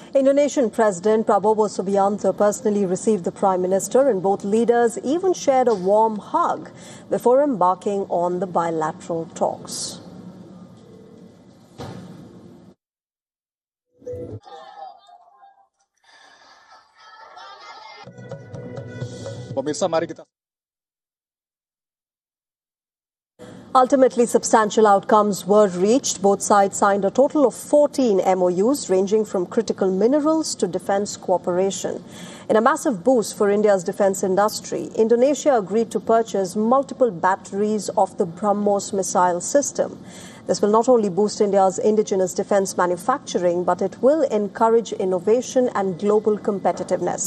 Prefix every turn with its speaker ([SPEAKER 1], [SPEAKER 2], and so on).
[SPEAKER 1] Indonesian President Prabowo Subianto personally received the Prime Minister, and both leaders even shared a warm hug before embarking on the bilateral talks.
[SPEAKER 2] Pemirsa, mari kita.
[SPEAKER 1] Ultimately, substantial outcomes were reached. Both sides signed a total of 14 MOUs ranging from critical minerals to defense cooperation. In a massive boost for India's defense industry, Indonesia agreed to purchase multiple batteries of the BrahMos missile system. This will not only boost India's indigenous defense manufacturing, but it will encourage innovation and global competitiveness.